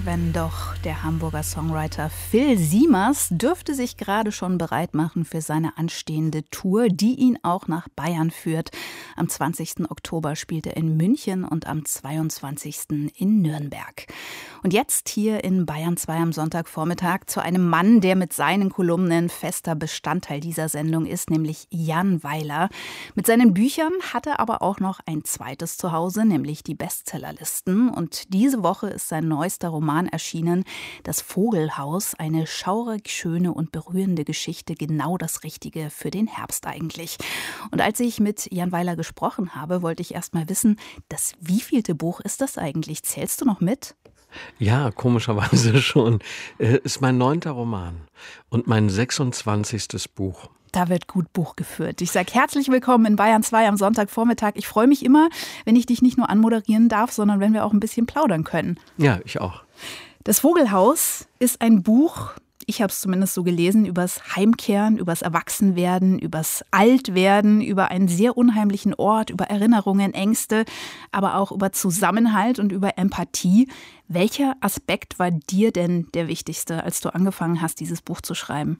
wenn doch der Hamburger Songwriter Phil Siemers dürfte sich gerade schon bereit machen für seine anstehende Tour, die ihn auch nach Bayern führt. Am 20. Oktober spielt er in München und am 22. in Nürnberg. Und jetzt hier in Bayern 2 am Sonntagvormittag zu einem Mann, der mit seinen Kolumnen fester Bestandteil dieser Sendung ist, nämlich Jan Weiler. Mit seinen Büchern hat er aber auch noch ein zweites Zuhause, nämlich die Bestsellerlisten. Und diese Woche ist sein neuester Roman erschienen, Das Vogelhaus, eine schaurig schöne und berührende Geschichte, genau das Richtige für den Herbst eigentlich. Und als ich mit Jan Weiler gesprochen habe, wollte ich erst mal wissen, das wievielte Buch ist das eigentlich? Zählst du noch mit? Ja, komischerweise schon. Ist mein 9. Roman und mein 26. Buch. Da wird gut Buch geführt. Ich sage herzlich willkommen in Bayern 2 am Sonntagvormittag. Ich freue mich immer, wenn ich dich nicht nur anmoderieren darf, sondern wenn wir auch ein bisschen plaudern können. Ja, ich auch. Das Vogelhaus ist ein Buch, ich habe es zumindest so gelesen, übers Heimkehren, übers Erwachsenwerden, übers Altwerden, über einen sehr unheimlichen Ort, über Erinnerungen, Ängste, aber auch über Zusammenhalt und über Empathie. Welcher Aspekt war dir denn der wichtigste, als du angefangen hast, dieses Buch zu schreiben?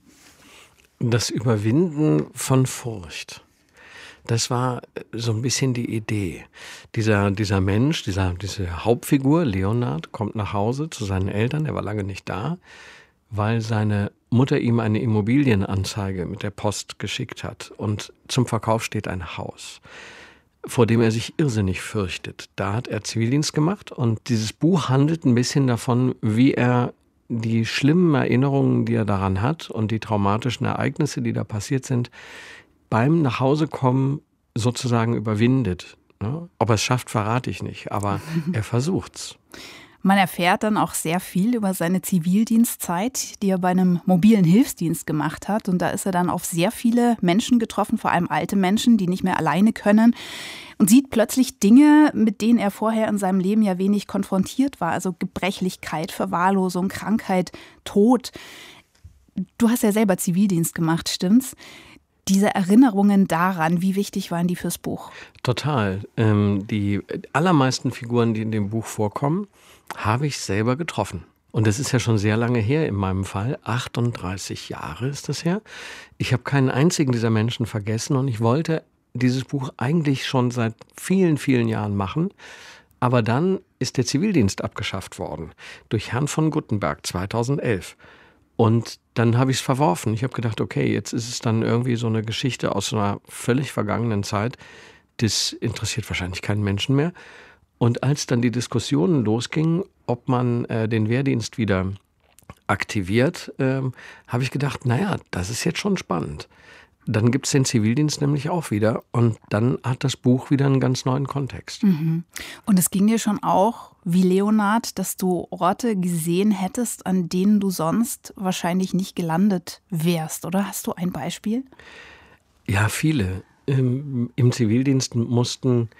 Das Überwinden von Furcht. Das war so ein bisschen die Idee. Dieser Mensch, diese Hauptfigur, Leonhard, kommt nach Hause zu seinen Eltern, er war lange nicht da, weil seine Mutter ihm eine Immobilienanzeige mit der Post geschickt hat. Und zum Verkauf steht ein Haus, vor dem er sich irrsinnig fürchtet. Da hat er Zivildienst gemacht und dieses Buch handelt ein bisschen davon, wie er die schlimmen Erinnerungen, die er daran hat und die traumatischen Ereignisse, die da passiert sind, beim Nachhausekommen sozusagen überwindet. Ob er es schafft, verrate ich nicht, aber er versucht's. Man erfährt dann auch sehr viel über seine Zivildienstzeit, die er bei einem mobilen Hilfsdienst gemacht hat. Und da ist er dann auf sehr viele Menschen getroffen, vor allem alte Menschen, die nicht mehr alleine können. Und sieht plötzlich Dinge, mit denen er vorher in seinem Leben ja wenig konfrontiert war. Also Gebrechlichkeit, Verwahrlosung, Krankheit, Tod. Du hast ja selber Zivildienst gemacht, stimmt's? Diese Erinnerungen daran, wie wichtig waren die fürs Buch? Total. Die allermeisten Figuren, die in dem Buch vorkommen, habe ich selber getroffen. Und das ist ja schon sehr lange her in meinem Fall. 38 Jahre ist das her. Ich habe keinen einzigen dieser Menschen vergessen und ich wollte dieses Buch eigentlich schon seit vielen, vielen Jahren machen. Aber dann ist der Zivildienst abgeschafft worden durch Herrn von Guttenberg 2011. Und dann habe ich es verworfen. Ich habe gedacht, okay, jetzt ist es dann irgendwie so eine Geschichte aus so einer völlig vergangenen Zeit. Das interessiert wahrscheinlich keinen Menschen mehr. Und als dann die Diskussionen losgingen, ob man den Wehrdienst wieder aktiviert, habe ich gedacht, naja, das ist jetzt schon spannend. Dann gibt es den Zivildienst nämlich auch wieder und dann hat das Buch wieder einen ganz neuen Kontext. Mhm. Und es ging dir schon auch, wie Leonhard, dass du Orte gesehen hättest, an denen du sonst wahrscheinlich nicht gelandet wärst, oder? Hast du ein Beispiel? Ja, viele. Im Zivildienst mussten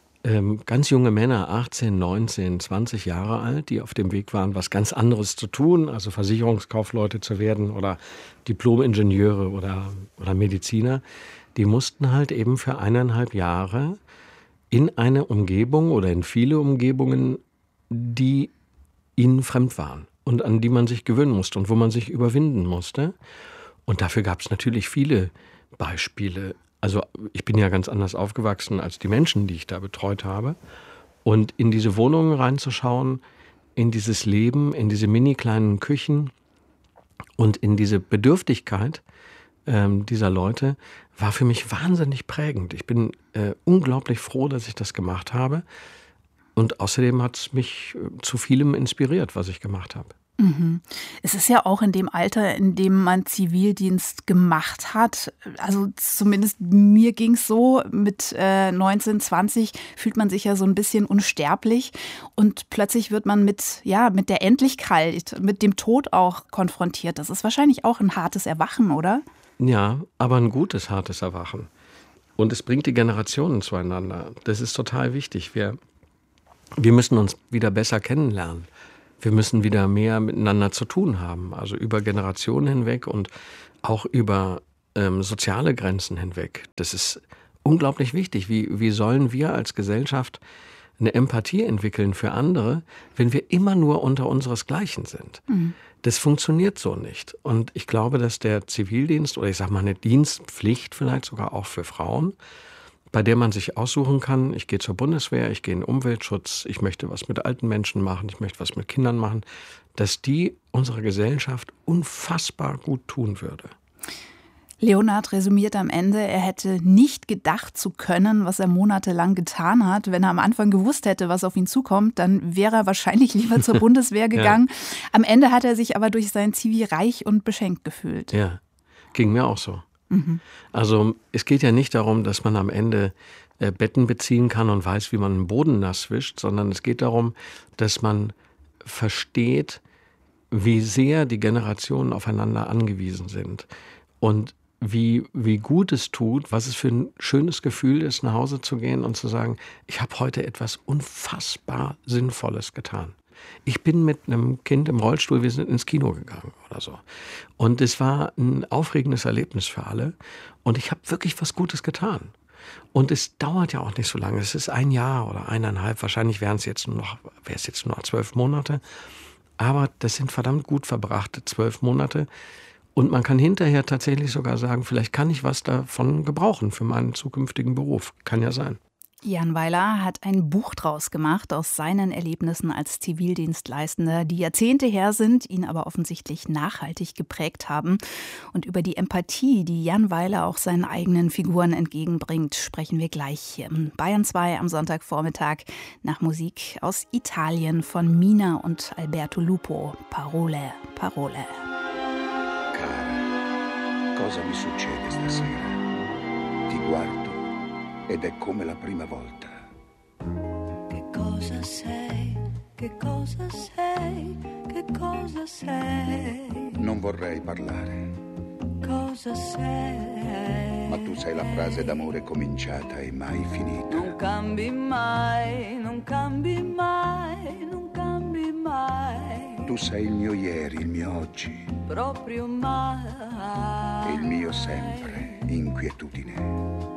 ganz junge Männer, 18, 19, 20 Jahre alt, die auf dem Weg waren, was ganz anderes zu tun, also Versicherungskaufleute zu werden oder Diplom-Ingenieure oder Mediziner, die mussten halt eben für 1,5 Jahre in eine Umgebung oder in viele Umgebungen, die ihnen fremd waren und an die man sich gewöhnen musste und wo man sich überwinden musste. Und dafür gab es natürlich viele Beispiele. Also ich bin ja ganz anders aufgewachsen als die Menschen, die ich da betreut habe. Und in diese Wohnungen reinzuschauen, in dieses Leben, in diese mini kleinen Küchen und in diese Bedürftigkeit dieser Leute, war für mich wahnsinnig prägend. Ich bin unglaublich froh, dass ich das gemacht habe. Und außerdem hat es mich zu vielem inspiriert, was ich gemacht habe. Mhm. Es ist ja auch in dem Alter, in dem man Zivildienst gemacht hat, also zumindest mir ging es so, mit 19, 20 fühlt man sich ja so ein bisschen unsterblich und plötzlich wird man mit der Endlichkeit, mit dem Tod auch konfrontiert. Das ist wahrscheinlich auch ein hartes Erwachen, oder? Ja, aber ein gutes, hartes Erwachen. Und es bringt die Generationen zueinander. Das ist total wichtig. Wir müssen uns wieder besser kennenlernen. Wir müssen wieder mehr miteinander zu tun haben, also über Generationen hinweg und auch über soziale Grenzen hinweg. Das ist unglaublich wichtig. Wie sollen wir als Gesellschaft eine Empathie entwickeln für andere, wenn wir immer nur unter unseresgleichen sind. Mhm. Das funktioniert so nicht. Und ich glaube, dass der Zivildienst, oder ich sage mal eine Dienstpflicht vielleicht sogar auch für Frauen, bei der man sich aussuchen kann, ich gehe zur Bundeswehr, ich gehe in den Umweltschutz, ich möchte was mit alten Menschen machen, ich möchte was mit Kindern machen, dass die unserer Gesellschaft unfassbar gut tun würde. Leonhard resümiert am Ende, er hätte nicht gedacht zu können, was er monatelang getan hat. Wenn er am Anfang gewusst hätte, was auf ihn zukommt, dann wäre er wahrscheinlich lieber zur Bundeswehr gegangen. Ja. Am Ende hat er sich aber durch sein Zivi reich und beschenkt gefühlt. Ja, ging mir auch so. Mhm. Also es geht ja nicht darum, dass man am Ende Betten beziehen kann und weiß, wie man den Boden nass wischt, sondern es geht darum, dass man versteht, wie sehr die Generationen aufeinander angewiesen sind und wie gut es tut, was es für ein schönes Gefühl ist, nach Hause zu gehen und zu sagen, ich habe heute etwas unfassbar Sinnvolles getan. Ich bin mit einem Kind im Rollstuhl, wir sind ins Kino gegangen oder so. Und es war ein aufregendes Erlebnis für alle. Und ich habe wirklich was Gutes getan. Und es dauert ja auch nicht so lange. Es ist 1 Jahr oder 1,5. Wahrscheinlich wäre es jetzt nur noch 12 Monate. Aber das sind verdammt gut verbrachte 12 Monate. Und man kann hinterher tatsächlich sogar sagen, vielleicht kann ich was davon gebrauchen für meinen zukünftigen Beruf. Kann ja sein. Jan Weiler hat ein Buch draus gemacht aus seinen Erlebnissen als Zivildienstleistender, die Jahrzehnte her sind, ihn aber offensichtlich nachhaltig geprägt haben. Und über die Empathie, die Jan Weiler auch seinen eigenen Figuren entgegenbringt, sprechen wir gleich hier im Bayern 2 am Sonntagvormittag nach Musik aus Italien von Mina und Alberto Lupo. Parole, Parole. Cara, cosa mi succede stasera? Ti guardo ed è come la prima volta. Che cosa sei? Che cosa sei? Che cosa sei? Non vorrei parlare. Cosa sei? Ma tu sei la frase d'amore cominciata e mai finita. Non cambi mai, non cambi mai, non cambi mai. Tu sei il mio ieri, il mio oggi. Proprio mai. E il mio sempre, inquietudine.